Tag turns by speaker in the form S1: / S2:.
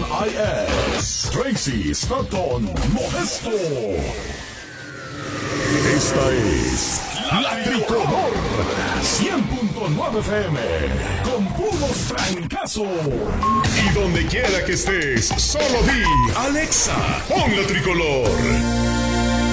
S1: RIS, Tracy Stratton Modesto. Esta es La Tricolor 100.9 FM con puros trancazos. Y donde quiera que estés, solo di Alexa, pon La Tricolor.